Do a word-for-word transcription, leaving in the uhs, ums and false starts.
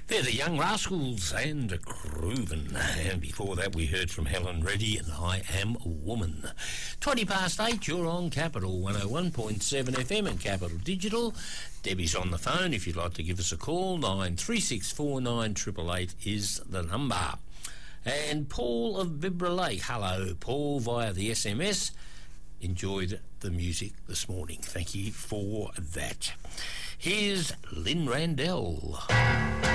They're the Young Rascals and Groovin'. And before that, we heard from Helen Reddy and I Am a Woman. twenty past eight, you're on Capital one oh one point seven F M and Capital Digital. Debbie's on the phone if you'd like to give us a call. nine three six four nine eight eight eight is the number. And Paul of Bibra Lake. Hello, Paul, via the S M S. Enjoyed the music this morning. Thank you for that. Here's Lynn Randell.